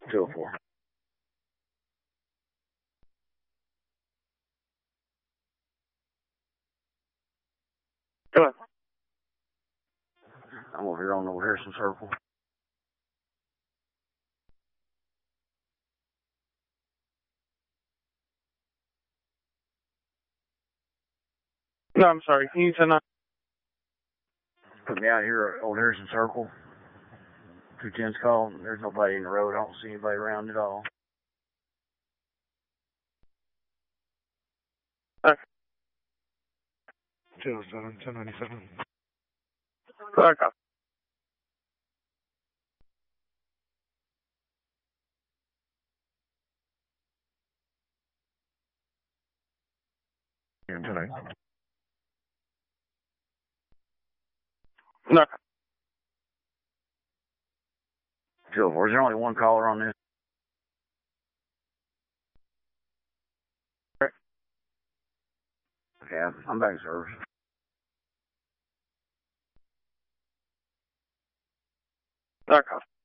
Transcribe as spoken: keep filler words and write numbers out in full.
two oh four. Go ahead. I'm over here on the Harrison Circle. No, I'm sorry. Can you turn on? Put me out here at Old Harrison Circle. two ten's call. There's nobody in the road. I don't see anybody around at all. Okay. two oh seven, ten ninety-seven. Okay. Yeah, tonight. Okay. two oh four. Is there only one caller on this? Okay, I'm back in service. Okay.